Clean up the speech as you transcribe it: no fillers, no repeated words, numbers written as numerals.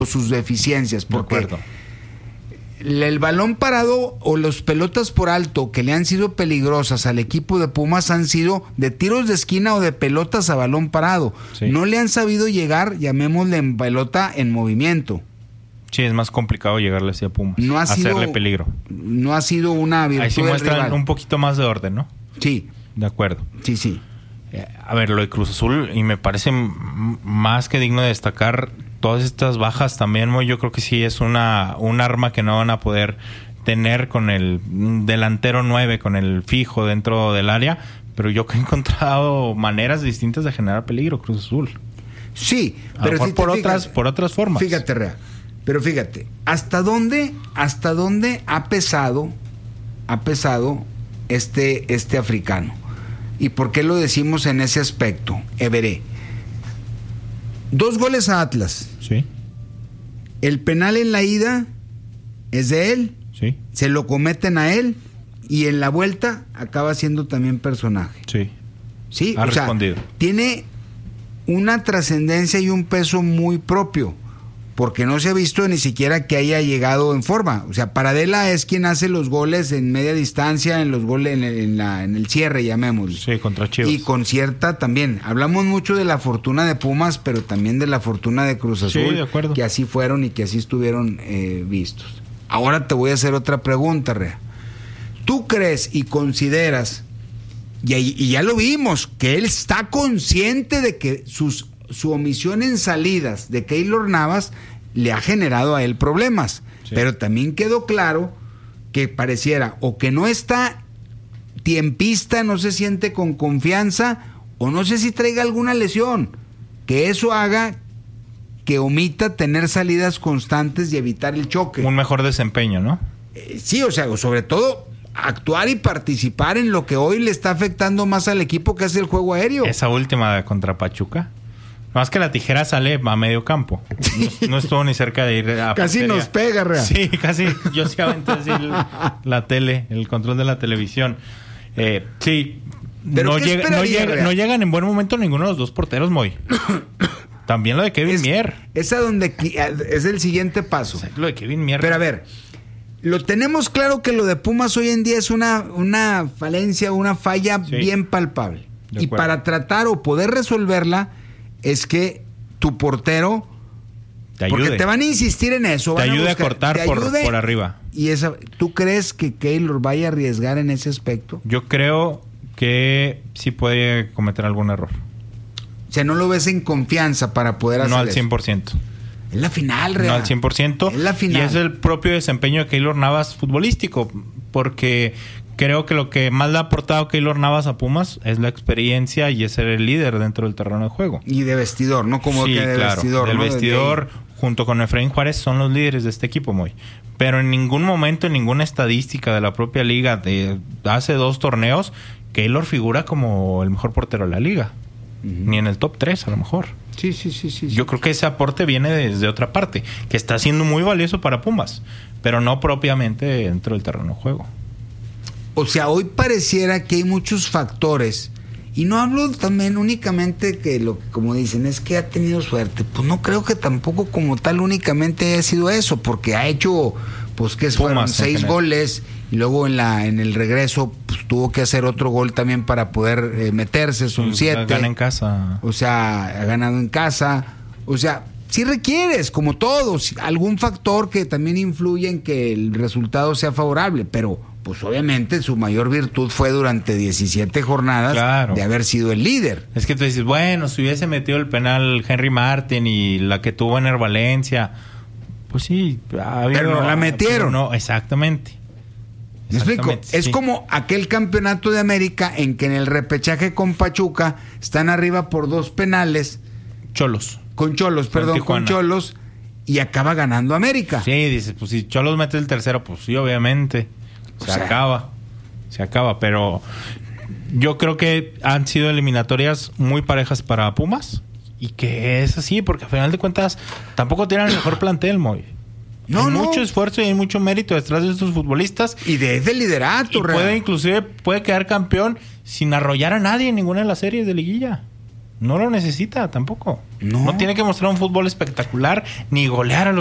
sus deficiencias, porque De acuerdo. el balón parado o las pelotas por alto que le han sido peligrosas al equipo de Pumas han sido de tiros de esquina o de pelotas a balón parado. Sí. No le han sabido llegar, llamémosle, en pelota en movimiento. Sí, es más complicado llegarle hacia Pumas. No ha sido, hacerle peligro. No ha sido una virtud Ahí sí del muestran rival. un poquito más de orden, ¿no? Sí, De acuerdo. sí. A ver, lo de Cruz Azul, y me parece más que digno de destacar todas estas bajas también, yo creo que sí es un arma que no van a poder tener con el delantero 9, con el fijo dentro del área, pero yo que he encontrado maneras distintas de generar peligro, Cruz Azul. Sí, A lo mejor si te por otras formas. Fíjate, Rea, pero fíjate, ¿hasta dónde ha pesado este africano? ¿Y por qué lo decimos en ese aspecto? Veré. 2 goles a Atlas. Sí, El penal en la ida es de él. sí, Se lo cometen a él. Y en la vuelta acaba siendo también personaje. sí. Sí, Ha respondido. Tiene una trascendencia y un peso muy propio, porque no se ha visto ni siquiera que haya llegado en forma. O sea, Paradela es quien hace los goles en media distancia, en los goles en el cierre, llamémoslo. Sí, contra Chivas. Y con cierta también. Hablamos mucho de la fortuna de Pumas, pero también de la fortuna de Cruz Azul, Sí, de acuerdo. que así fueron y que así estuvieron vistos. Ahora te voy a hacer otra pregunta, Rea. ¿Tú crees y consideras, y ya lo vimos, que él está consciente de que su omisión en salidas de Keylor Navas le ha generado a él problemas? Sí. Pero también quedó claro que pareciera o que no está tiempista, no se siente con confianza, o no sé si traiga alguna lesión, que eso haga que omita tener salidas constantes y evitar el choque. Un mejor desempeño, ¿no? Sí, o sea, sobre todo actuar y participar en lo que hoy le está afectando más al equipo, que es el juego aéreo. Esa última contra Pachuca. Más que la tijera sale a medio campo. No estuvo ni cerca de ir a Casi portería. nos pega, Rea. Sí, casi. Yo sí aventé así la tele, el control de la televisión. Sí. ¿Pero No, qué esperaría, Rea? no llegan en buen momento ninguno de los dos porteros, Moy. También lo de Kevin Mier. Es a donde es el siguiente paso. O sea, lo de Kevin Mier. Pero a ver, lo tenemos claro que lo de Pumas hoy en día es una falencia, una falla Sí. bien palpable. De Y acuerdo. para tratar o poder resolverla es que tu portero, te ayude. porque te van a insistir en eso, Te van ayude a buscar- cortar te por ayude. arriba. Y ¿tú crees que Keylor vaya a arriesgar en ese aspecto? Yo creo que sí puede cometer algún error. O sea, no lo ves en confianza para poder hacer No al eso. 100%. Es la final, Rea. No al 100%. Es la final. Y es el propio desempeño de Keylor Navas futbolístico. Porque creo que lo que más le ha aportado Keylor Navas a Pumas es la experiencia y es ser el líder dentro del terreno de juego. Y de vestidor, no como Sí, que de claro. vestidor. Del ¿no? vestidor, junto con Efraín Juárez, son los líderes de este equipo, Moy. Pero en ningún momento, en ninguna estadística de la propia liga de hace 2 torneos, Keylor figura como el mejor portero de la liga. Ni en el top 3, a lo mejor. Sí. Yo creo que ese aporte viene desde otra parte, que está siendo muy valioso para Pumas, pero no propiamente dentro del terreno de juego. O sea, hoy pareciera que hay muchos factores. Y no hablo también únicamente que lo que, como dicen, es que ha tenido suerte. Pues no creo que tampoco como tal únicamente haya sido eso, porque ha hecho, pues que fueron Pumas, en 6 general. goles y luego en el regreso pues, tuvo que hacer otro gol también para poder meterse, son 7. Gana en casa. O sea, ha ganado en casa. O sea, sí requieres, como todos, algún factor que también influye en que el resultado sea favorable, pero pues obviamente su mayor virtud fue durante 17 jornadas Claro. de haber sido el líder. Es que tú dices, bueno, si hubiese metido el penal Henry Martin y la que tuvo Ener Valencia, pues sí, ha habido, Pero no la metieron. pero no, exactamente. ¿Me explico? Exactamente, Es sí. como aquel campeonato de América en que en el repechaje con Pachuca están arriba por 2 penales, Cholos. con Cholos, con Tijuana. Cholos, y acaba ganando América. Sí, dices, pues si Cholos mete el tercero, pues sí, obviamente. Se acaba, pero yo creo que han sido eliminatorias muy parejas para Pumas y que es así, porque al final de cuentas tampoco tienen el mejor plantel, Moy. No, hay no. mucho esfuerzo y hay mucho mérito detrás de estos futbolistas. Y de ese liderato, Y puede quedar campeón sin arrollar a nadie en ninguna de las series de liguilla. No lo necesita tampoco. No tiene que mostrar un fútbol espectacular ni golear a los